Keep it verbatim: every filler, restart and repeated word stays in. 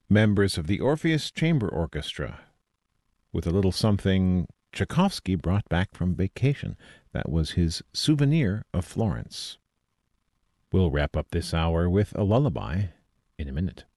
members of the Orpheus Chamber Orchestra, with a little something Tchaikovsky brought back from vacation. That was his Souvenir of Florence. We'll wrap up this hour with a lullaby in a minute.